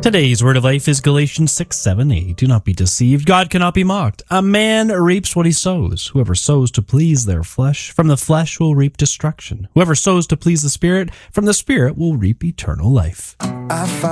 Today's word of life is Galatians 6:7a. Do not be deceived. God cannot be mocked. A man reaps what he sows. Whoever sows to please their flesh, from the flesh will reap destruction. Whoever sows to please the Spirit, from the Spirit will reap eternal life.